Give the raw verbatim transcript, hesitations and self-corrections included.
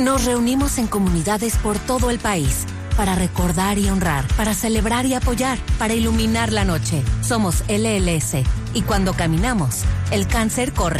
Nos reunimos en comunidades por todo el país para recordar y honrar, para celebrar y apoyar, para iluminar la noche. Somos L L S y cuando caminamos, el cáncer corre.